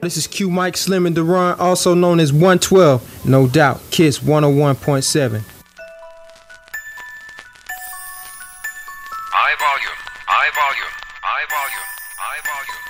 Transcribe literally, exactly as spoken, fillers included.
This is Q Mike Slim and Duran, also known as one twelve. No doubt, Kiss one oh one point seven. High volume, high volume, high volume, high volume.